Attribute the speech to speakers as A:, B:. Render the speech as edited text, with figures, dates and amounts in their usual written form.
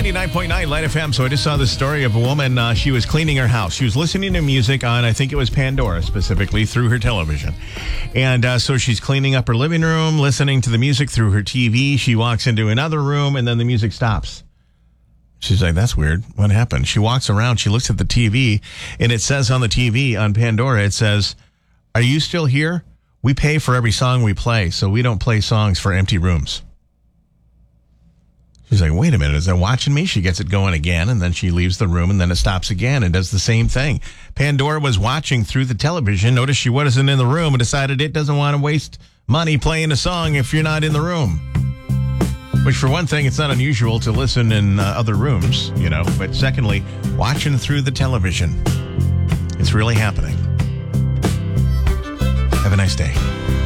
A: 99.9 Light FM. So I just saw this story of a woman. She was cleaning her house. She was listening to music on, I think it was Pandora specifically, through her television. And so she's cleaning up her living room, listening to the music through her TV. She walks into another room and then the music stops. She's like, that's weird. What happened? She walks around. She looks at the TV and it says on the TV on Pandora, it says, "Are you still here? We pay for every song we play, so we don't play songs for empty rooms." She's like, wait a minute, is that watching me? She gets it going again, and then she leaves the room, and then it stops again and does the same thing. Pandora was watching through the television, noticed she wasn't in the room, and decided it doesn't want to waste money playing a song if you're not in the room. Which, for one thing, it's not unusual to listen in other rooms, you know. But secondly, watching through the television. It's really happening. Have a nice day.